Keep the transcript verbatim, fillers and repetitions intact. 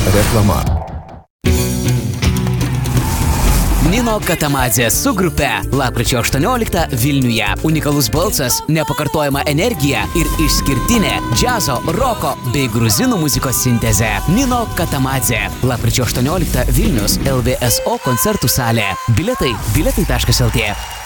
Reklama. Nino Katamadzė su grupe lapkričio aštuonioliktą Vilniuje. Unikalus balsas, nepakartojama energija ir išskirtinė džiazo, roko bei gruzinų muzikos sintezė. Nino Katamadzė. Lapkričio aštuonioliktą Vilnius L V S O koncertų salė. Biletai biletai taškas L T.